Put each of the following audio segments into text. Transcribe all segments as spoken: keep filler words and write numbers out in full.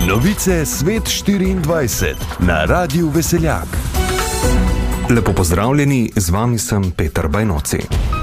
Novice Svet štiriindvajset na Radiu Veseljak. Lepo pozdravljeni, z vami sem Peter Bajnoci.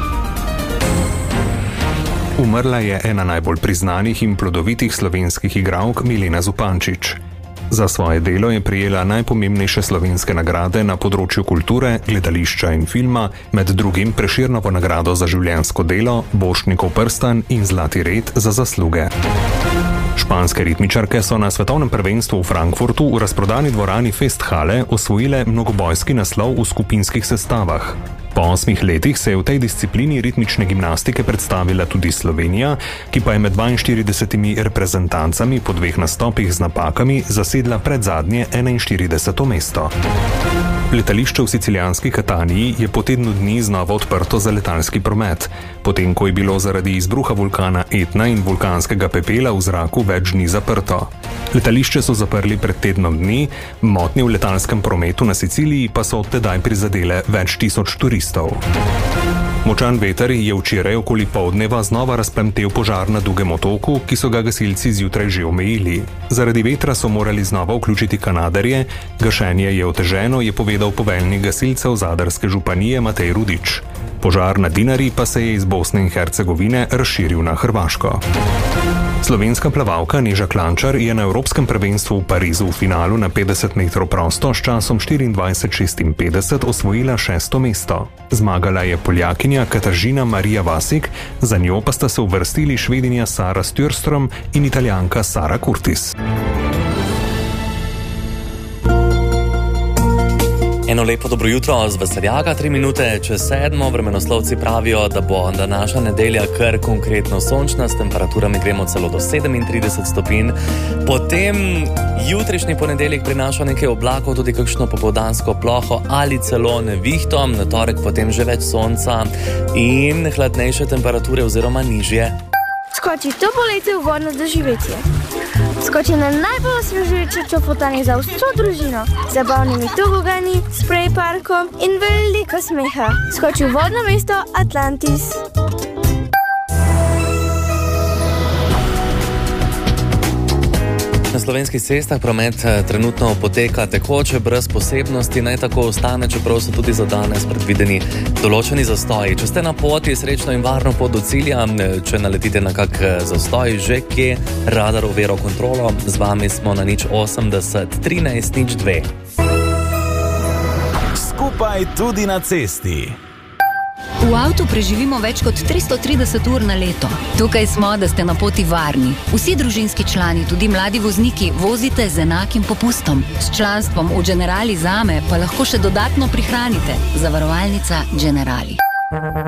Umrla je ena najbolj priznanih in plodovitih slovenskih igralk Milena Zupančič. Za svoje delo je prejela najpomembnejše slovenske nagrade na področju kulture, gledališča in filma, med drugim Prešernovo nagrado za življenjsko delo, Borštnikov prstan in Zlati red za zasluge. Španske ritmičarke so na svetovnem prvenstvu v Frankfurtu v razprodani dvorani Festhale osvojile mnogobojski naslov v skupinskih sestavah. Po osmih letih se je v tej disciplini ritmične gimnastike predstavila tudi Slovenija, ki pa je med dvainštiridesetimi reprezentancami po dveh nastopih z napakami zasedla predzadnje enainštirideseto mesto. Letališče v sicilijanski Kataniji je po tednu dni znova odprto za letalski promet, potem ko je bilo zaradi izbruha vulkana Etna in vulkanskega pepela v zraku več dni zaprto. Letališče so zaprli pred tednom dni, motnje v letalskem prometu na Siciliji pa so od tedaj prizadele več tisoč turistov. Močan veter je včeraj okoli poldneva znova razplamtel požar na Dugem otoku, ki so ga gasilci zjutraj že omejili. Zaradi vetra so morali znova vključiti kanaderje, gašenje je oteženo, je povedal poveljnik gasilcev Zadarske županije Matej Rudič. Požar na Dinari pa se je iz Bosne in Hercegovine razširil na Hrvaško. Slovenska plavalka Neža Klančar je na Evropskem prvenstvu v Parizu v finalu na petdeset metrov prosto s časom štiriindvajset šestinpetdeset osvojila šesto mesto. Zmagala je Poljakinja Katažina Marija Vasik, za njo pa sta se uvrstili Švedinja Sara Stjörström in Italijanka Sara Curtis. Eno lepo dobro jutro z Veseljaka, tri minute čez sedmo. Vremenoslovci pravijo, da bo današnja nedelja kar konkretno sončna, s temperaturami gremo celo do sedemintrideset stopinj. Potem jutrišnji ponedeljek prinaša nekaj oblakov, tudi kakšno popoldansko ploho ali celo nevihto, na torek potem že več sonca in hladnejše temperature oziroma nižje. Skoči to poletje v vodno doživetje. Skoči na najbolj osvežujoče čofotanje za vso družino, z zabavnimi tobogani, sprej parkom in veliko smeha. Skoči v vodno mesto Atlantis. Na slovenskih cestah promet trenutno poteka tekoče, brez posebnosti, naj tako ostane, čeprav so tudi za danes predvideni določeni zastoji. Če ste na poti, srečno in varno pot do cilja, če naletite na kak zastoj, že kje, radar overo kontrolo, z vami smo na nič osemdeset trinajst nič dve. Skupaj tudi na cesti. V avtu preživimo več kot tristo trideset ur na leto. Tukaj smo, da ste na poti varni. Vsi družinski člani, tudi mladi vozniki, vozite z enakim popustom. S članstvom v Generali Zame pa lahko še dodatno prihranite. Zavarovalnica Generali.